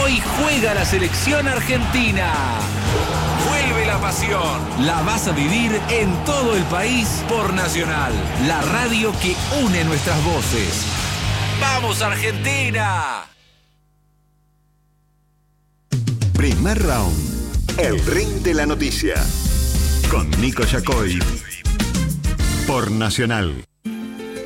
Hoy juega la selección argentina. Vuelve la pasión. La vas a vivir en todo el país por Nacional, la radio que une nuestras voces. ¡Vamos, Argentina! Primer round. El ring de la noticia. Con Nico Yacoy. Por Nacional.